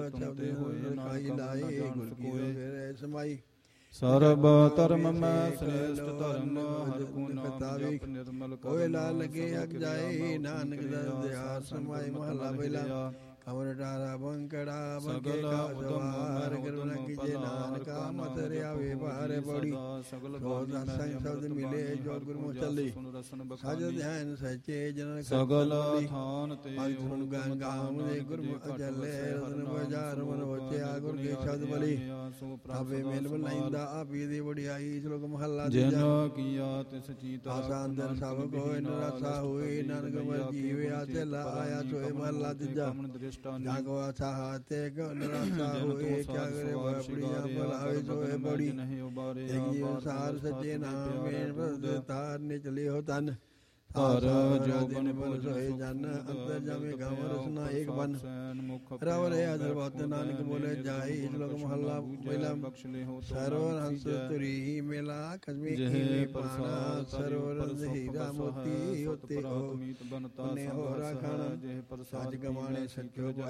ਤੇ ਹੋਏ ਨਾਨਕ ਲਾਏ ਗੁਰ ਕੀ ਰੋਗੇ ਸਮਾਈ। ਸਰਬ ਧਰਮ ਮੈਂ ਸ੍ਰੇਸ਼ਟ ਧਰਮ ਹਰਿ ਕੋ ਨਾਮ ਜਪ ਨਿਰਮਲ ਕਰਮ। ਹੋਏ ਲਾ ਲਗੇ ਅਗ ਜਾਏ ਨਾਨਕ ਦਰਦਿਆਰ ਸਮਾਈ। ਮਹਲਾ ਪਹਿਲਾ। ਕਮਰ ਡਾਰਾ ਬੰਕੜਾ ਬੰਕੇ ਕਾ ਸਵਾਰ ਕਰੁਣਾ ਕੀਜੇ ਨਾਨਕਾ ਮਤ ਰਿਆਵੇ ਭਾਰੇ ਬੜੀ। ਸੋ ਦਸਾਂ ਸ਼ਬਦ ਮਿਲੇ ਜੋ ਗੁਰਮੁਖ ਚੱਲੇ। ਸਜ ਧਿਆਨ ਸੱਚੇ ਜਨ ਸਗਲ ਥਾਨ ਤੇ ਸੁਣ ਗੰਗਾਮ ਦੇ ਗੁਰਮੁਖ ਚੱਲੇ। ਰਤਨ ਬਜਾਰ ਮਨ ਵਚਿਆ ਗੁਰ ਕੇ ਸ਼ਬਦ ਬਲੀ। ਆਪੇ ਮੇਲ ਬਲਾਈਂਦਾ ਆਪੀ ਦੀ ਵਡਿਆਈ। ਸ਼ਲੋਕ ਮਹਲਾ ਜਿਨ ਕੀਆ ਤਿਸ ਚੀਤ ਆਸਾ ਅੰਦਰ ਸਭ ਕੋਇ ਨਰਾਸਾ ਹੋਏ। ਨਾਨਕ ਮਰ ਜੀਵਿਆ ਚਲਾ ਆਇਆ ਸੋਏ। ਮਹਲਾ ਤੀਜਾ। ਜਾਗੋ ਆਸਾ ਹਾਤੇ ਕੋ ਨਰਾਸਾ ਹੋਏ। ਕਿਆ ਕਰੇ ਬੜੀਆਂ ਬਲਾਵੇ ਸੋਏ ਬੜੀ। ਇੱਕ ਜੀਵ ਸਾਰ ਸੱਚੇ ਨਾਮ ਮੇਨ ਬਸ ਤਾਰ ਨਿਚਲੇ ਹੋ ਤਨ। ਧਰ ਜੋਬਨ ਬਨ ਸੋਏ ਜਨ ਅੰਤਰ ਜਾਵੇ ਗਾਵ ਰਸਨਾ ਏਕ ਬਨ। ਰਵ ਰੇ ਅਦਰਵਤ ਨਾਨਕ ਬੋਲੇ ਜਾਈ। ਸ਼ਲੋਕ ਮਹਲਾ ਪਹਿਲਾ। ਸਰਵਰ ਹੰਸ ਤੁਰੀ ਮੇਲਾ ਕਸਮੀ ਕੀਮੇ ਪਾਣਾ। ਸਰਵਰ ਹੀਰਾ ਮੋਤੀ ਹੋਤੇ ਹੋ ਨੇ ਹੋ ਰਾਖਣ। ਸੱਚ ਗਵਾਣੇ ਸੱਚੋ